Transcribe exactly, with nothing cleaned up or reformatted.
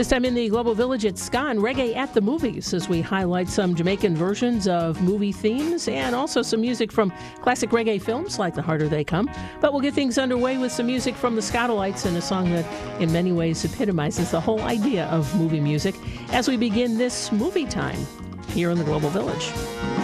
This time in the Global Village, it's ska and reggae at the movies as we highlight some Jamaican versions of movie themes and also some music from classic reggae films like The Harder They Come. But we'll get things underway with some music from the Skatalites and a song that in many ways epitomizes the whole idea of movie music as we begin this movie time here in the Global Village.